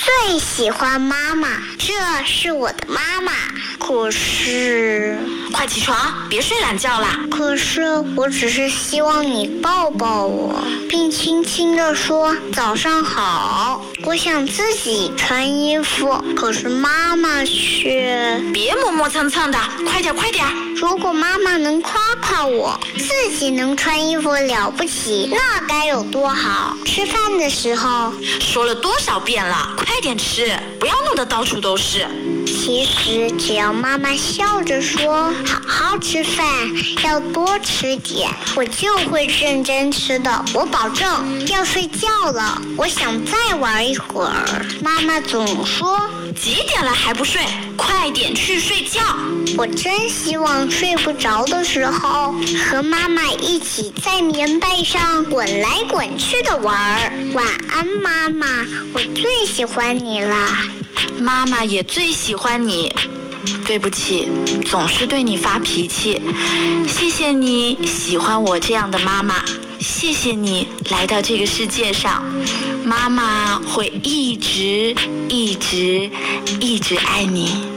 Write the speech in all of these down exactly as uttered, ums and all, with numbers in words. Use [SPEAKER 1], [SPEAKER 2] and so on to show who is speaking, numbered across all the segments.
[SPEAKER 1] 最喜欢妈妈，这是我的妈妈。可是，
[SPEAKER 2] 快起床，别睡懒觉啦！
[SPEAKER 1] 可是我只是希望你抱抱我，并轻轻地说早上好。我想自己穿衣服，可是妈妈却……
[SPEAKER 2] 别磨磨蹭蹭的，快点快点！
[SPEAKER 1] 如果妈妈能夸夸我，自己能穿衣服了不起，那该有多好！吃饭的时候，
[SPEAKER 2] 说了多少遍了，快点吃，不要弄得到处都是。
[SPEAKER 1] 其实只要妈妈笑着说好好吃饭，要多吃点，我就会认真吃的，我保证。要睡觉了，我想再玩一会儿，妈妈总说
[SPEAKER 2] 几点了还不睡，快点去睡觉。
[SPEAKER 1] 我真希望睡不着的时候和妈妈一起在棉被上滚来滚去的玩。晚安妈妈，我最喜欢你了。
[SPEAKER 2] 妈妈也最喜欢你，对不起，总是对你发脾气。谢谢你喜欢我这样的妈妈，谢谢你来到这个世界上，妈妈会一直一直一直爱你。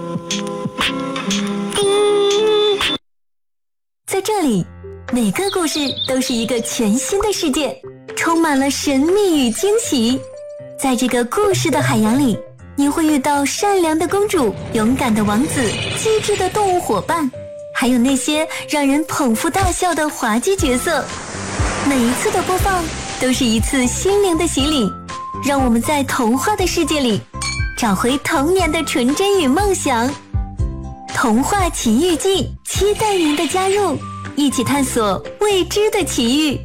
[SPEAKER 3] 在这里，每个故事都是一个全新的世界，充满了神秘与惊喜。在这个故事的海洋里，你会遇到善良的公主、勇敢的王子、机智的动物伙伴，还有那些让人捧腹大笑的滑稽角色。每一次的播放都是一次心灵的洗礼，让我们在童话的世界里找回童年的纯真与梦想。童话奇遇记，期待您的加入，一起探索未知的奇遇。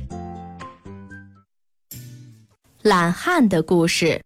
[SPEAKER 4] 懒汉的故事。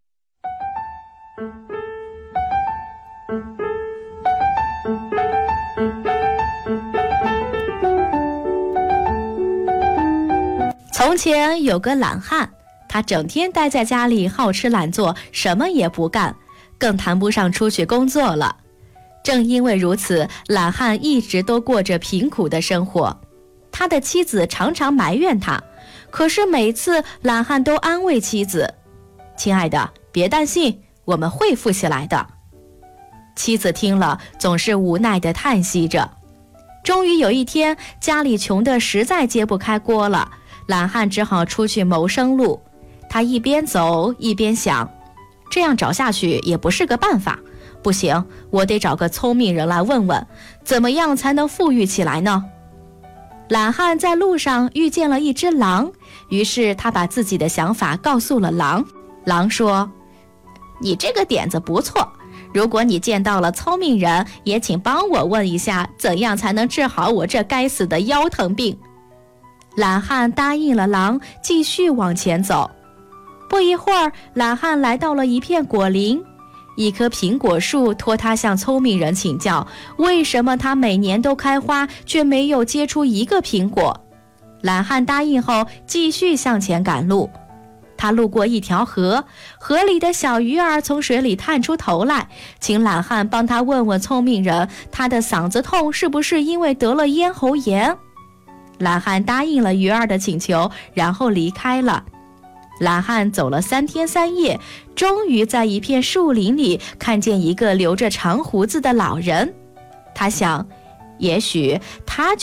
[SPEAKER 4] 从前有个懒汉，他整天待在家里好吃懒做，什么也不干，更谈不上出去工作了。正因为如此，懒汉一直都过着贫苦的生活。他的妻子常常埋怨他，可是每次懒汉都安慰妻子：亲爱的，别担心，我们会富起来的。妻子听了总是无奈地叹息着。终于有一天，家里穷得实在揭不开锅了，懒汉只好出去谋生路。他一边走一边想，这样找下去也不是个办法，不行，我得找个聪明人来问问，怎么样才能富裕起来呢？懒汉在路上遇见了一只狼，于是他把自己的想法告诉了狼。狼说：你这个点子不错，如果你见到了聪明人，也请帮我问一下，怎样才能治好我这该死的腰疼病。懒汉答应了狼，继续往前走。不一会儿，懒汉来到了一片果林，一棵苹果树托他向聪明人请教，为什么它每年都开花，却没有结出一个苹果。懒汉答应后，继续向前赶路。他路过一条河，河里的小鱼儿从水里探出头来，请懒汉帮他问问聪明人，他的嗓子痛是不是因为得了咽喉炎。懒汉答应了鱼儿的请求，然后离开了。懒汉走了三天三夜，终于在一片树林里看见一个留着长胡子的老人。他想，也许他